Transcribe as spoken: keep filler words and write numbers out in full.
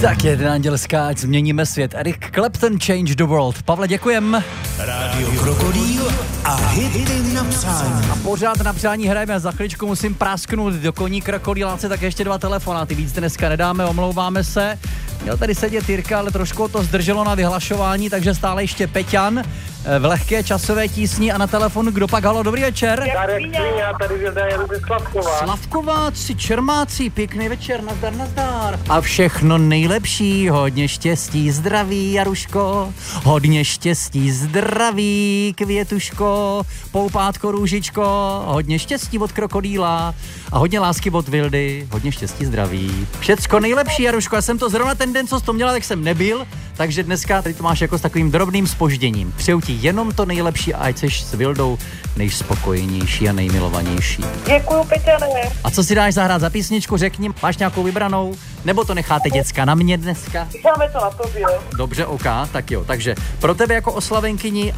Tak je Andělská, ať změníme svět. Eric Clapton, Change the World. Pavle, děkujem. Rádio Krokodýl a hity na přání. A pořád na přání hrajeme. Za chviličku musím prásknout do koní krokodýláce, tak ještě dva telefonáty. Víc dneska nedáme, omlouváme se. Měl tady sedět Jirka, ale trošku to zdrželo na vyhlašování, takže stále ještě Peťan v lehké časové tísni a na telefonu kdo pak? Halo, dobrý večer. Darek Sviňa, tady jedu ze Slavkova. Slavkováci, Čermáci, pěkný večer, nazdar, nazdar. A všechno nejlepší, hodně štěstí, zdraví, Jaruško, hodně štěstí, zdraví, Květuško, Poupátko, Růžičko, hodně štěstí od krokodýla a hodně lásky od Vildy, hodně štěstí, zdraví. Všecko nejlepší, Jaruško, já jsem to zrovna ten den, co jsi to měla, tak jsem nebyl, takže dneska tady to máš jako s takovým drobným zpožděním. Přeju ti jenom to nejlepší a ať seš s Vildou nejspokojenější a nejmilovanější. Děkuju, Peťane. A co si dáš zahrát za písničku, řekni, máš nějakou vybranou? Nebo to necháte děcka na mě dneska? Dáme to na tobě. Dobře, OK, tak jo. Takže pro tebe jako oslavenkyni